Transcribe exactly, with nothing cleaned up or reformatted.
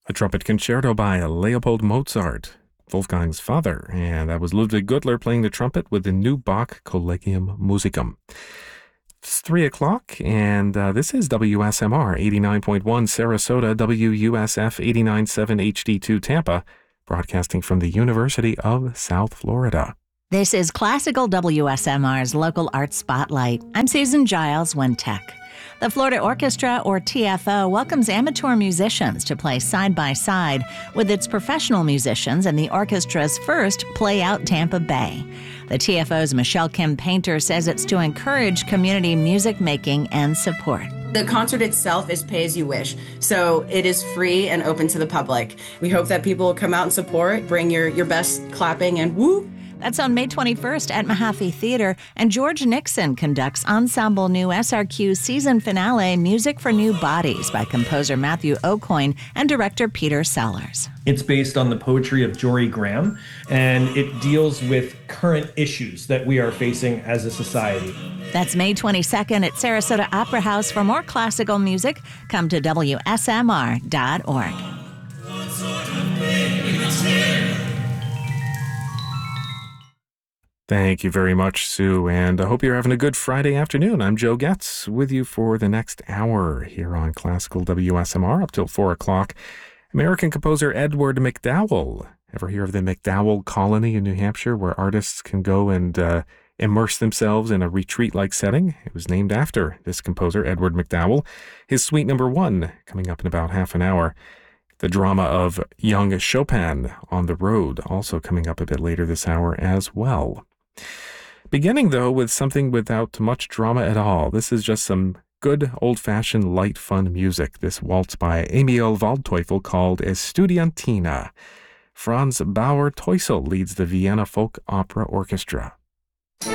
A trumpet concerto by Leopold Mozart, Wolfgang's father, and that was Ludwig Gudler playing the trumpet with the New Bach Collegium Musicum. It's three o'clock, and uh, this is W S M R eighty-nine point one Sarasota, W U S F eighty-nine point seven H D two Tampa, broadcasting from the University of South Florida. This is Classical W S M R's Local Arts Spotlight. I'm Susan Giles, Wintech. The Florida Orchestra, or T F O, welcomes amateur musicians to play side by side with its professional musicians in the orchestra's first Play Out Tampa Bay. The T F O's Michelle Kim Painter says it's to encourage community music making and support. The concert itself is pay as you wish, so it is free and open to the public. We hope that people will come out and support, bring your, your best clapping and woo. That's on May twenty-first at Mahaffey Theater, and George Nixon conducts Ensemble New S R Q's season finale, Music for New Bodies, by composer Matthew Aucoin and director Peter Sellers. It's based on the poetry of Jory Graham, and it deals with current issues that we are facing as a society. That's May twenty-second at Sarasota Opera House. For more classical music, come to W S M R dot org. Thank you very much, Sue, and I hope you're having a good Friday afternoon. I'm Joe Getz with you for the next hour here on Classical W S M R up till four o'clock. American composer Edward MacDowell. Ever hear of the MacDowell Colony in New Hampshire, where artists can go and uh, immerse themselves in a retreat-like setting? It was named after this composer, Edward MacDowell. His suite number one, coming up in about half an hour. The drama of Young Chopin on the Road, also coming up a bit later this hour as well. Beginning, though, with something without much drama at all. This is just some good, old-fashioned, light, fun music. This waltz by Emil Waldteufel called Estudiantina. Franz Bauer-Teusel leads the Vienna Folk Opera Orchestra.